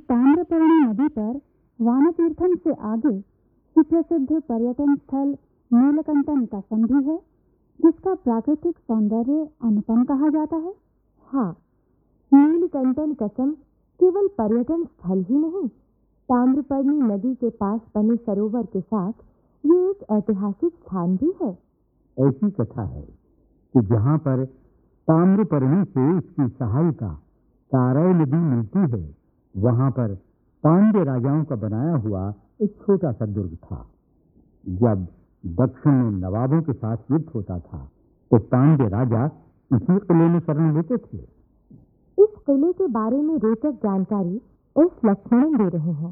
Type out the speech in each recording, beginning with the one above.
ताम्रपर्णी नदी पर वानतीर्थम से आगे सुप्रसिद्ध पर्यटन स्थल नीलकंठन कसम भी है, जिसका प्राकृतिक सौंदर्य अनुपम कहा जाता है। हाँ, नीलकंठन कसम केवल पर्यटन स्थल ही नहीं, ताम्रपर्णी नदी के पास बने सरोवर के साथ ये एक ऐतिहासिक स्थान भी है। ऐसी कथा है कि जहाँ पर ताम्रपर्णी से इसकी सहायिका ताराई नदी मिलती है, वहां पर पांड्य राजाओं का बनाया हुआ एक छोटा सा दुर्ग था। जब दक्षिण में नवाबों के साथ युद्ध होता था तो पांड्य राजा इसी किले में शरण लेते थे। इस किले के बारे में रोचक जानकारी एस लक्ष्मणन दे रहे हैं।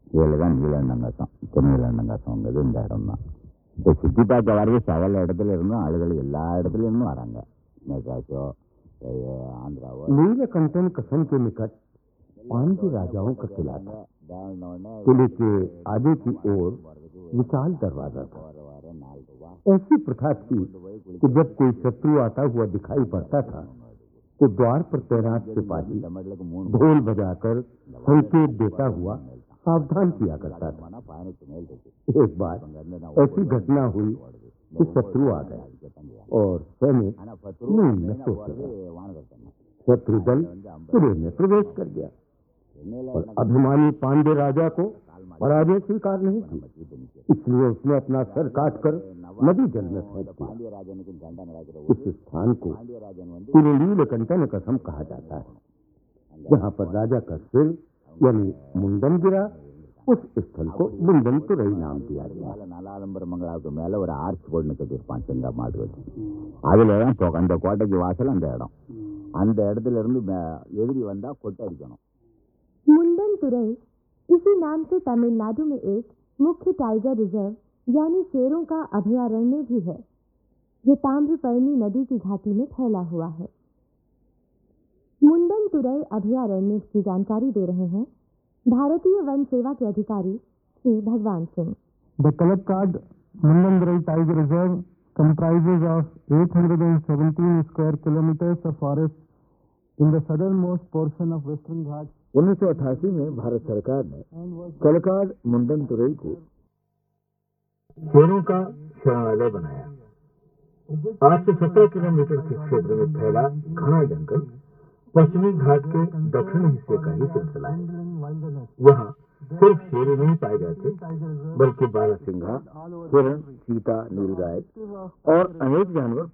நீலகண்டங்கசம்ங்கிறது இந்த இடம் தான். இப்போ சுற்றி பார்க்க வரது சகல இடத்துல இருந்தும் ஆளுகள் எல்லா இடத்துல இருந்தும் வராங்க. மெட்ராஸோ आंध्रावो। नीलकंठन कसम के निकट पांड्य राजाओं का किला था। किले के आगे की ओर विशाल दरवाजा था। ऐसी प्रथा थी कि जब कोई शत्रु आता हुआ दिखाई पड़ता था तो द्वार पर तैनात सिपाही ढोल बजाकर संकेत देता हुआ सावधान किया करता था। एक बार ऐसी घटना हुई कि शत्रु आ गए और सैनिक नींद में सोते रहे। शत्रु दल किले में प्रवेश कर गया और अभिमानी पांड्य राजा को पराजय स्वीकार नहीं की, इसलिए उसने अपना सर काटकर नदी जल में फेंक दिया। इस स्थान को नीलकंठन कसम कहा जाता है, जहाँ पर राजा का सिर यानी मुंडन गिरा। उस स्थल को मुंडन तुरई नाम दिया गया। நாலாலம்பர மங்களாவுக்கு மேல ஒரு ஆர்ச் போட்டு கட்டியிருப்பான் செங்கா மாதிரி வச்சு. அதுல அந்த கோட்டைக்கு வாசல் அந்த இடம். அந்த இடத்துல இருந்து எதிரி वंदा கொட்டை அடிக்கணும். मुंडन तुरई इसी नाम से तमिलनाडु में एक मुख्य टाइगर रिजर्व यानी शेरों का अभयारण्य भी है, जो ताम्रपर्णी नदी की घाटी में फैला हुआ है। मुंडन तुरई अभयारण्य की जानकारी दे रहे हैं भारतीय वन सेवा के अधिकारी श्री भगवान Singh. The Kalapkad Mundandurai Tiger Reserve comprises of 817 square kilometers of forest in the southernmost portion of Western Ghats। 1988 में भारत सरकार ने कलकाड मुंडन तुरई को शेरों का शरणालय बनाया। 8 से 17 किलोमीटर के क्षेत्र में फैला घना जंगल पश्चिमी घाट के दक्षिणी हिस्से का ही सिलसिला है। वहाँ सिर्फ शेर नहीं पाए जाते, बल्कि बारहसिंघा, हिरण, चीता, नीलगाय और अनेक जानवर